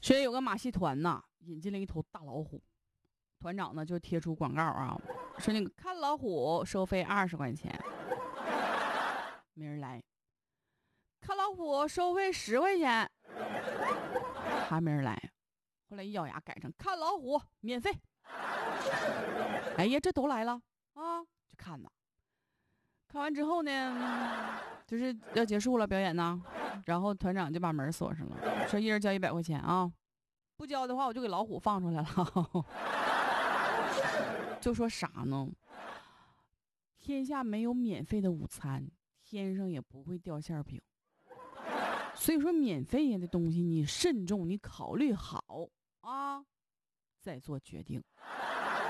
所以有个马戏团呐，引进了一头大老虎，团长呢就贴出广告啊，说那个看老虎收费20块钱，没人来；看老虎收费10块钱，还没人来。后来一咬牙改成看老虎免费。哎呀，这都来了啊，就看呐。看完之后呢，就是要结束了表演呢，然后团长就把门锁上了，说一人交100块钱啊，不交的话我就给老虎放出来了。就说啥呢？天下没有免费的午餐，天上也不会掉馅饼。所以说免费的东西你慎重，你考虑好啊，再做决定。